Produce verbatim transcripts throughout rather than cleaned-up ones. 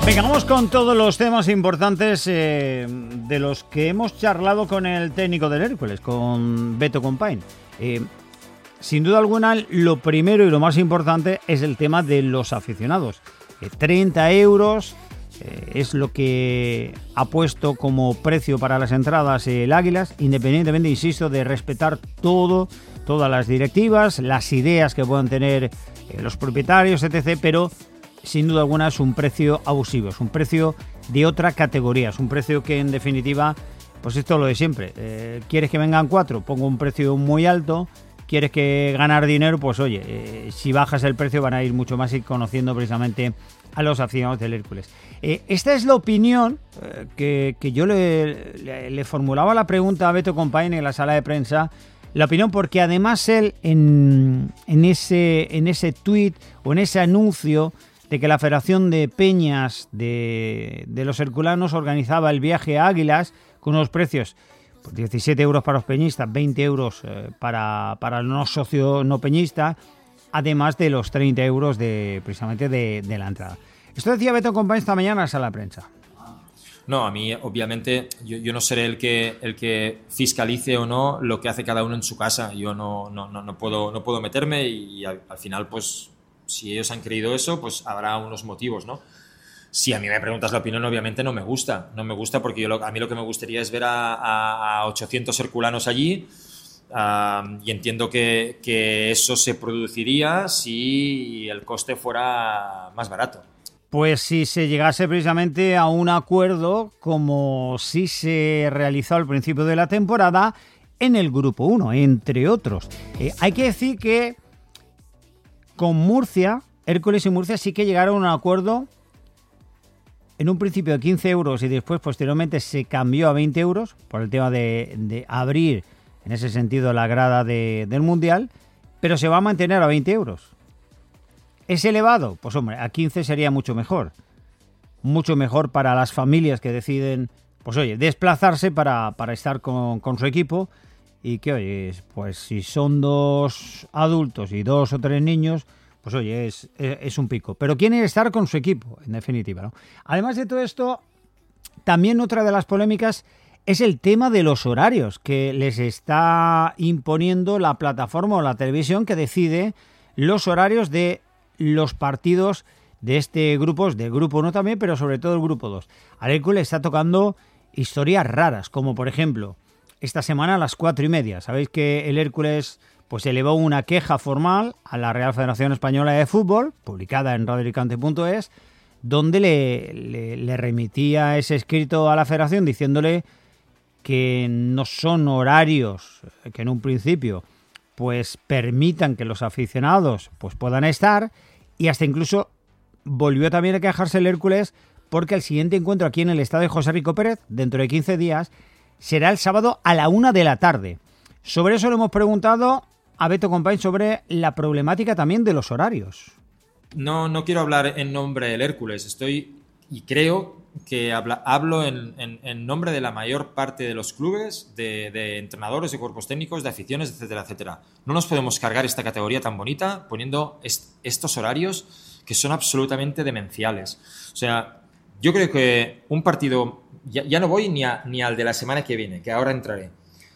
Venga, vamos con todos los temas importantes eh, de los que hemos charlado con el técnico del Hércules, con Beto Companys. Eh, sin duda alguna, lo primero y lo más importante es el tema de los aficionados. Eh, treinta euros eh, es lo que ha puesto como precio para las entradas el Águilas, independientemente, insisto, de respetar todo, todas las directivas, las ideas que puedan tener eh, los propietarios, etcétera, pero sin duda alguna es un precio abusivo, es un precio de otra categoría, es un precio que en definitiva, pues esto es lo de siempre. Eh, ¿Quieres que vengan cuatro? Pongo un precio muy alto. ¿Quieres que ganar dinero? Pues oye, eh, si bajas el precio van a ir mucho más y conociendo precisamente a los aficionados del Hércules. Eh, esta es la opinión eh, que, que yo le, le, le formulaba la pregunta a Beto Companys en la sala de prensa. La opinión porque además él en, en ese, en ese tuit o en ese anuncio de que la Federación de Peñas de, de los herculanos organizaba el viaje a Águilas con unos precios, pues diecisiete euros para los peñistas, veinte euros eh, para, para el no socio no peñista, además de los treinta euros de, precisamente de, de la entrada. Esto decía Beto Companys esta mañana en la sala de prensa. No, a mí obviamente yo, yo no seré el que, el que fiscalice o no lo que hace cada uno en su casa. Yo no, no, no, no, puedo, no puedo meterme y, y al, al final pues si ellos han creído eso, pues habrá unos motivos, ¿no? Si a mí me preguntas la opinión, obviamente no me gusta. No me gusta porque yo lo, a mí lo que me gustaría es ver a, a, a ochocientos herculanos allí uh, y entiendo que, que eso se produciría si el coste fuera más barato. Pues si se llegase precisamente a un acuerdo como si se realizó al principio de la temporada en el Grupo uno, entre otros. Eh, hay que decir que con Murcia, Hércules y Murcia sí que llegaron a un acuerdo en un principio de quince euros y después posteriormente se cambió a veinte euros por el tema de, de abrir en ese sentido la grada de, del Mundial, pero se va a mantener a veinte euros. ¿Es elevado? Pues hombre, a quince sería mucho mejor. Mucho mejor para las familias que deciden, pues oye, desplazarse para, para estar con, con su equipo. Y que, oye, pues si son dos adultos y dos o tres niños, pues oye, es, es, es un pico. Pero quieren estar con su equipo, en definitiva, ¿no? Además de todo esto, también otra de las polémicas es el tema de los horarios que les está imponiendo la plataforma o la televisión que decide los horarios de los partidos de este grupo, del Grupo uno también, pero sobre todo el Grupo dos. Al Hércules le está tocando historias raras, como por ejemplo esta semana a las cuatro y media. Sabéis que el Hércules pues elevó una queja formal a la Real Federación Española de Fútbol, publicada en radio alicante punto es, donde le, le, le remitía ese escrito a la Federación diciéndole que no son horarios que en un principio pues permitan que los aficionados pues puedan estar, y hasta incluso volvió también a quejarse el Hércules porque el siguiente encuentro aquí en el estadio José Rico Pérez, dentro de quince días, será el sábado a la una de la tarde. Sobre eso le hemos preguntado a Beto Companys sobre la problemática también de los horarios. No, no quiero hablar en nombre del Hércules. Estoy y creo que habla, hablo en, en, en nombre de la mayor parte de los clubes, de, de entrenadores, de cuerpos técnicos, de aficiones, etcétera, etcétera. No nos podemos cargar esta categoría tan bonita poniendo est- estos horarios que son absolutamente demenciales. O sea, yo creo que un partido... Ya, ya no voy ni, a, ni al de la semana que viene, que ahora entraré.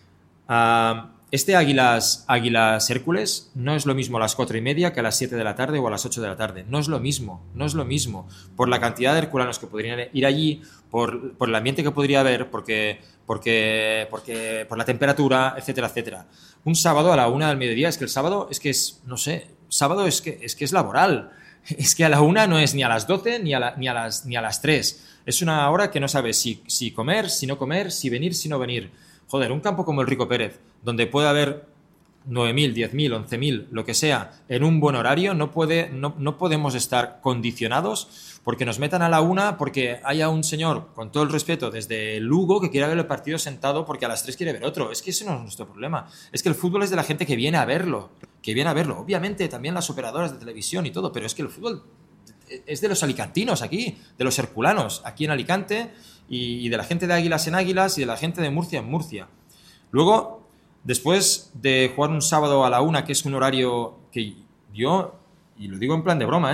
Uh, este Águilas, Águilas Hércules no es lo mismo a las cuatro y media que a las siete de la tarde o a las ocho de la tarde. No es lo mismo, no es lo mismo. Por la cantidad de herculanos que podrían ir allí, por, por el ambiente que podría haber, porque, porque, porque, por la temperatura, etcétera, etcétera. Un sábado a la una del mediodía, es que el sábado es que es, no sé, sábado es que es, que es laboral. Es que a la una no es ni a las doce ni a, la, ni a, las, ni a las tres. Es una hora que no sabes si, si comer, si no comer, si venir, si no venir. Joder, un campo como el Rico Pérez, donde puede haber nueve mil, diez mil, once mil, lo que sea, en un buen horario, no, puede, no, no podemos estar condicionados porque nos metan a la una, porque haya un señor, con todo el respeto, desde Lugo, que quiera ver el partido sentado porque a las tres quiere ver otro. Es que ese no es nuestro problema. Es que el fútbol es de la gente que viene a verlo, que viene a verlo. Obviamente también las operadoras de televisión y todo, pero es que el fútbol es de los alicantinos aquí, de los herculanos aquí en Alicante, y, y de la gente de Águilas en Águilas y de la gente de Murcia en Murcia. Luego, después de jugar un sábado a la una, que es un horario que yo, y lo digo en plan de broma, ¿eh?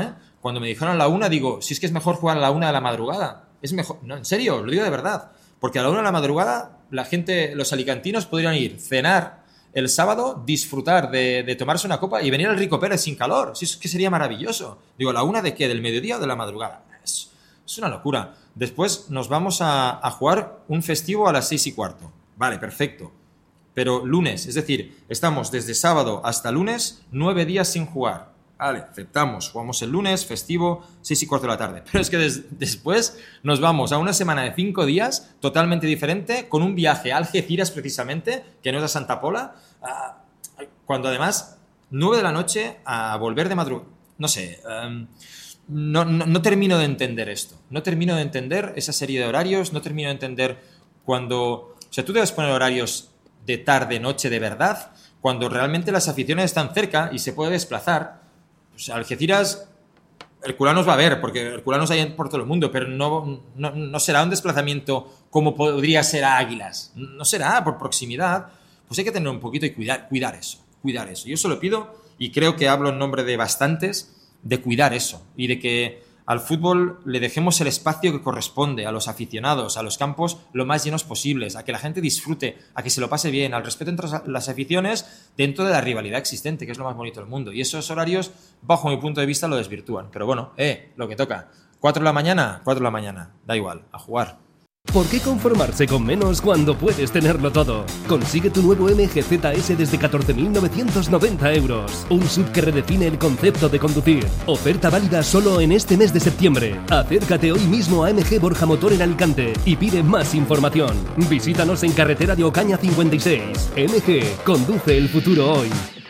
cuando me dijeron a la una, digo, si es que es mejor jugar a la una de la madrugada. Es mejor, no, en serio, lo digo de verdad. Porque a la una de la madrugada la gente, los alicantinos podrían ir, cenar el sábado, disfrutar de, de tomarse una copa y venir al Rico Pérez sin calor. Si es que sería maravilloso. Digo, ¿la una de qué? ¿Del mediodía o de la madrugada? Es, es una locura. Después nos vamos a, a jugar un festivo a las seis y cuarto. Vale, perfecto. Pero lunes, es decir, estamos desde sábado hasta lunes, nueve días sin jugar. Vale, aceptamos, jugamos el lunes, festivo, seis y cuarto de la tarde. Pero es que des, después nos vamos a una semana de cinco días, totalmente diferente, con un viaje a Algeciras precisamente, que no es a Santa Pola, uh, cuando además, nueve de la noche a volver de madrugada. No sé, um, no, no, no termino de entender esto. No termino de entender esa serie de horarios, no termino de entender cuando... O sea, tú debes poner horarios de tarde, noche, de verdad, cuando realmente las aficiones están cerca y se puede desplazar. Pues Algeciras, Herculanos va a ver, porque Herculanos hay por todo el mundo, pero no, no, no será un desplazamiento como podría ser a Águilas. No será por proximidad. Pues hay que tener un poquito y cuidar, cuidar eso, cuidar eso. Yo solo pido, y creo que hablo en nombre de bastantes, de cuidar eso y de que al fútbol le dejemos el espacio que corresponde a los aficionados, a los campos lo más llenos posibles, a que la gente disfrute, a que se lo pase bien, al respeto entre las aficiones dentro de la rivalidad existente, que es lo más bonito del mundo. Y esos horarios, bajo mi punto de vista, lo desvirtúan. Pero bueno, eh, lo que toca. ¿Cuatro de la mañana? Cuatro de la mañana. Da igual, a jugar. ¿Por qué conformarse con menos cuando puedes tenerlo todo? Consigue tu nuevo M G Z S desde catorce mil novecientos noventa euros. Un S U V que redefine el concepto de conducir. Oferta válida solo en este mes de septiembre. Acércate hoy mismo a M G Borja Motor en Alicante y pide más información. Visítanos en carretera de Ocaña cincuenta y seis. M G, conduce el futuro hoy.